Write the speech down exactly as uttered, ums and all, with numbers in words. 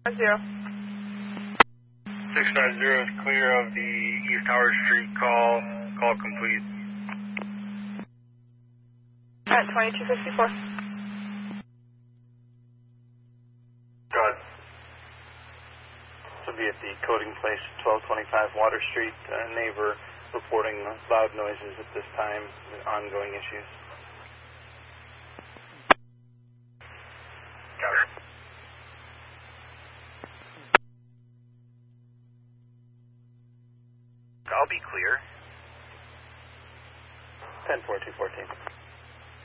Zero. six five zero is clear of the East Howard Street call. Call complete. At twenty-two fifty-four. Good. This will be at the Coding Place, twelve twenty-five Water Street. Uh, neighbor reporting loud noises at this time, ongoing issues. Got it. I'll be clear. ten four two fourteen.